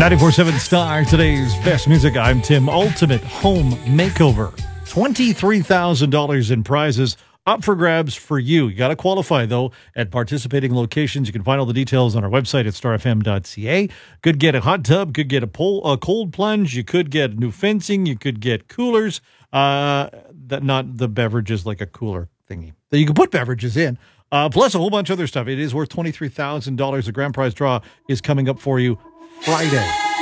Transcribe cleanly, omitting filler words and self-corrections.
94.7 Star, today's best music. I'm Tim. Ultimate Home Makeover. $23,000 in prizes up for grabs for you. You got to qualify, though, at participating locations. You can find all the details on our website at starfm.ca. Could get a hot tub, could get a cold plunge, you could get new fencing, you could get coolers. Not the beverages, like a cooler thingy that you can put beverages in. Plus a whole bunch of other stuff. It is worth $23,000. The grand prize draw is coming up for you Friday.